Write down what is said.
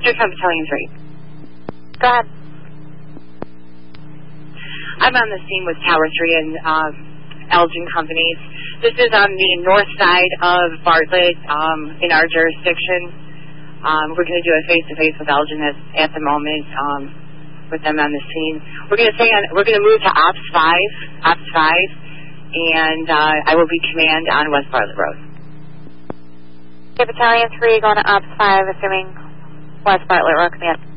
Just on Battalion 3. Go ahead. I'm on the scene with Tower 3 and Elgin Companies. This is on the north side of Bartlett in our jurisdiction. We're going to do a face-to-face with Elgin at the moment with them on the scene. We're going to move to Ops 5, and I will be command on West Bartlett Road. Okay, Battalion 3 going to Ops 5, assuming West Bartlett Road, command.